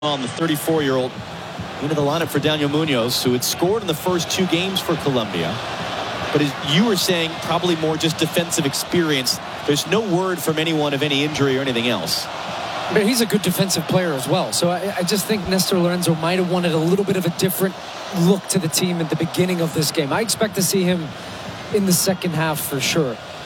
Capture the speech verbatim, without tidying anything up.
On the thirty-four-year-old into the lineup for Daniel Munoz, who had scored in the first two games for Colombia. But as you were saying, probably more just defensive experience. There's no word from anyone of any injury or anything else. But he's a good defensive player as well. So I, I just think Nestor Lorenzo might have wanted a little bit of a different look to the team at the beginning of this game. I expect to see him in the second half for sure.